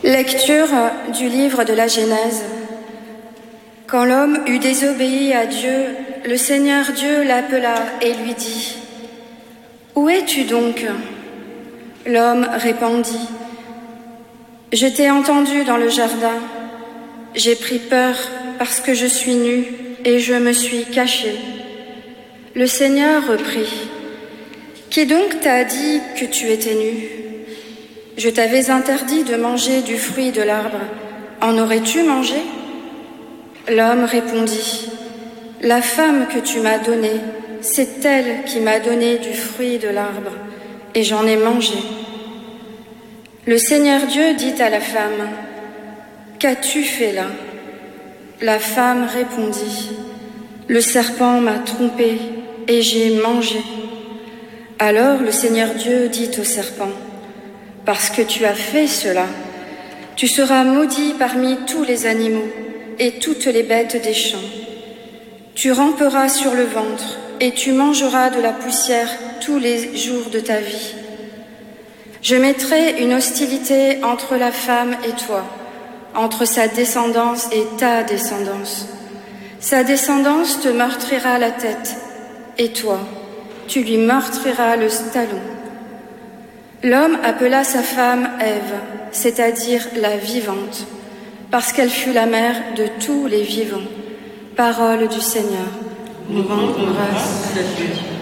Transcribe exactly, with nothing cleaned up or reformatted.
Lecture du livre de la Genèse. Quand l'homme eut désobéi à Dieu, le Seigneur Dieu l'appela et lui dit : « Où es-tu donc ? » L'homme répondit : « Je t'ai entendu dans le jardin. J'ai pris peur parce que je suis nu et je me suis caché. » Le Seigneur reprit : « Qui donc t'a dit que tu étais nu ? Je t'avais interdit de manger du fruit de l'arbre. En aurais-tu mangé ? » L'homme répondit : « La femme que tu m'as donnée, c'est elle qui m'a donné du fruit de l'arbre, et j'en ai mangé. » Le Seigneur Dieu dit à la femme : « Qu'as-tu fait là ? » La femme répondit : « Le serpent m'a trompée, et j'ai mangé. » Alors le Seigneur Dieu dit au serpent : « Parce que tu as fait cela, tu seras maudit parmi tous les animaux et toutes les bêtes des champs. Tu ramperas sur le ventre et tu mangeras de la poussière tous les jours de ta vie. Je mettrai une hostilité entre la femme et toi, entre sa descendance et ta descendance. Sa descendance te meurtrira la tête, et toi, tu lui meurtriras le talon. » L'homme appela sa femme Ève, c'est-à-dire la vivante, parce qu'elle fut la mère de tous les vivants. Parole du Seigneur. Nous rendons grâce à Dieu.